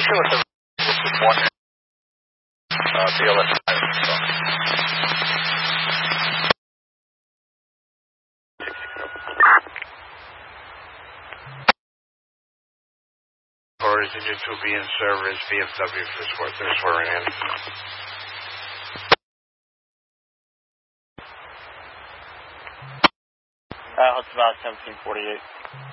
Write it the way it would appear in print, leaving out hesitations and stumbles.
with the one BLS. Orders engine 2B in service, BFW for squad, they're swearing in. It's about 1748.